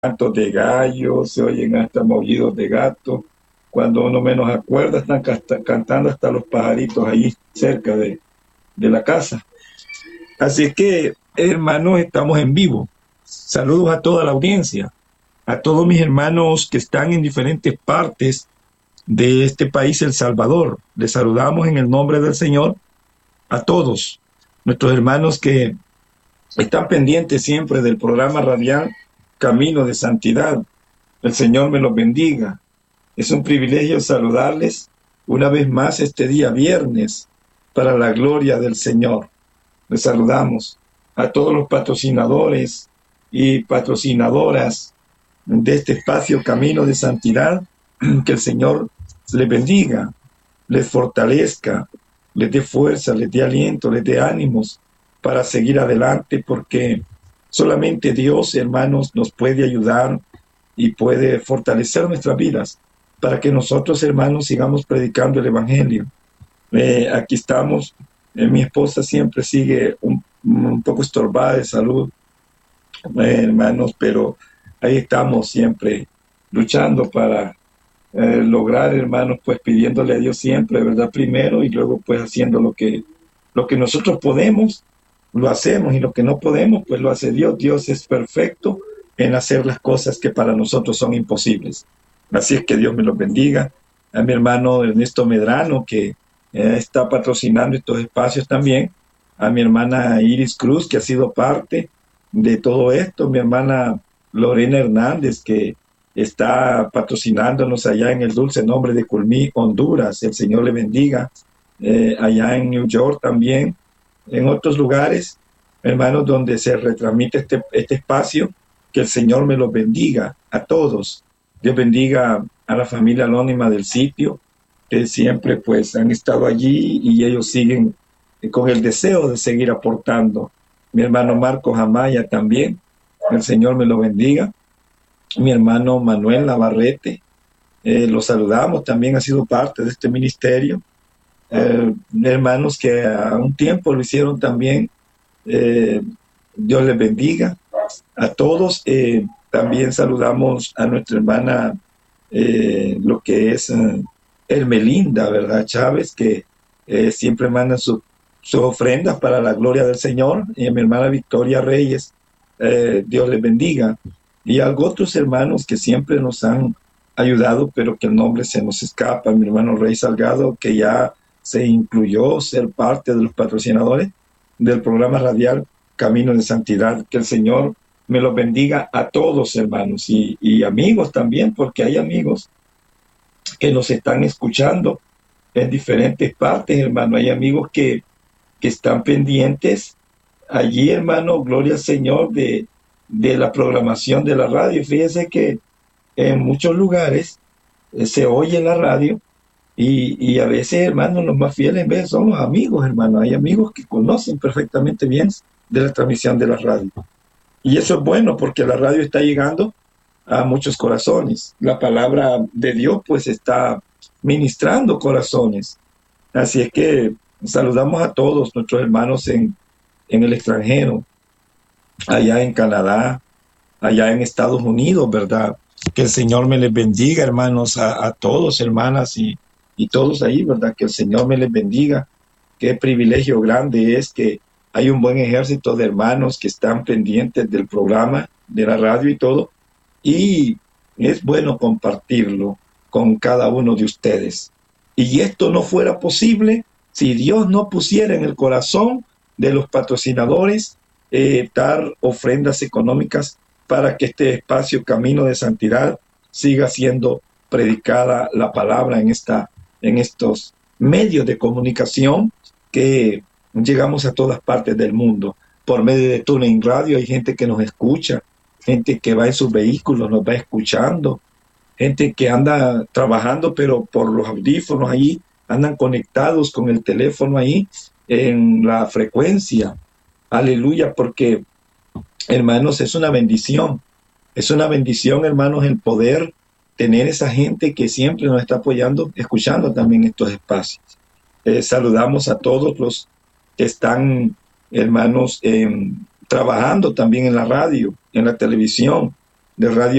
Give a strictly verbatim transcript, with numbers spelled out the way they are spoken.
cantos de gallo, se oyen hasta maullidos de gato. Cuando uno menos acuerda, están casta- cantando hasta los pajaritos ahí cerca de, de la casa. Así es que, hermanos, estamos en vivo. Saludos a toda la audiencia, a todos mis hermanos que están en diferentes partes de este país, El Salvador. Les saludamos en el nombre del Señor a todos nuestros hermanos que están pendientes siempre del programa radial Camino de Santidad. El Señor me los bendiga. Es un privilegio saludarles una vez más este día viernes para la gloria del Señor. Les saludamos a todos los patrocinadores y patrocinadoras de este espacio Camino de Santidad. Que el Señor les bendiga, les fortalezca, les dé fuerza, les dé aliento, les dé ánimos para seguir adelante, porque solamente Dios, hermanos, nos puede ayudar y puede fortalecer nuestras vidas para que nosotros, hermanos, sigamos predicando el Evangelio. Eh, aquí estamos. Eh, mi esposa siempre sigue un, un poco estorbada de salud, eh, hermanos, pero ahí estamos siempre luchando para eh, lograr, hermanos, pues pidiéndole a Dios siempre, ¿verdad? Primero, y luego pues haciendo lo que, lo que nosotros podemos, lo hacemos, y lo que no podemos, pues lo hace Dios. Dios es perfecto en hacer las cosas que para nosotros son imposibles. Así es que Dios me los bendiga. A mi hermano Ernesto Medrano, que eh, está patrocinando estos espacios también. A mi hermana Iris Cruz, que ha sido parte de todo esto. Mi hermana Lorena Hernández, que está patrocinándonos allá en el dulce nombre de Culmí, Honduras. El Señor le bendiga. Eh, allá en New York también. En otros lugares, hermanos, donde se retransmite este, este espacio. Que el Señor me los bendiga a todos. Dios bendiga a la familia anónima del sitio, que siempre pues han estado allí y ellos siguen con el deseo de seguir aportando. Mi hermano Marcos Amaya también, el Señor me lo bendiga. Mi hermano Manuel Navarrete, eh, lo saludamos, también ha sido parte de este ministerio. Eh, hermanos que a un tiempo lo hicieron también, eh, Dios les bendiga a todos. Eh, también saludamos a nuestra hermana, eh, lo que es eh, Hermelinda, ¿verdad? Chávez, que eh, siempre manda sus su ofrendas para la gloria del Señor. Y a mi hermana Victoria Reyes, eh, Dios les bendiga. Y a otros hermanos que siempre nos han ayudado, pero que el nombre se nos escapa. Mi hermano Rey Salgado, que ya se incluyó ser parte de los patrocinadores del programa radial Camino de Santidad. Que el Señor me los bendiga a todos, hermanos, y, y amigos también, porque hay amigos que nos están escuchando en diferentes partes, hermano. Hay amigos que, que están pendientes allí, hermano, gloria al Señor, de, de la programación de la radio. Fíjese que en muchos lugares eh, se oye la radio y, y a veces, hermano, los más fieles en vez son los amigos, hermano. Hay amigos que conocen perfectamente bien de la transmisión de la radio. Y eso es bueno porque la radio está llegando a muchos corazones. La palabra de Dios pues está ministrando corazones. Así es que saludamos a todos nuestros hermanos en, en el extranjero, allá en Canadá, allá en Estados Unidos, ¿verdad? Que el Señor me les bendiga, hermanos, a, a todos, hermanas y, y todos ahí, ¿verdad? Que el Señor me les bendiga. Qué privilegio grande es que hay un buen ejército de hermanos que están pendientes del programa, de la radio y todo. Y es bueno compartirlo con cada uno de ustedes. Y esto no fuera posible si Dios no pusiera en el corazón de los patrocinadores eh, dar ofrendas económicas para que este espacio Camino de Santidad siga siendo predicada la palabra en, esta, en estos medios de comunicación que llegamos a todas partes del mundo. Por medio de TuneIn Radio hay gente que nos escucha, gente que va en sus vehículos, nos va escuchando, gente que anda trabajando, pero por los audífonos ahí, andan conectados con el teléfono ahí en la frecuencia. Aleluya, porque, hermanos, es una bendición. Es una bendición, hermanos, el poder tener esa gente que siempre nos está apoyando, escuchando también estos espacios. Eh, saludamos a todos los que están, hermanos, eh, trabajando también en la radio, en la televisión, de Radio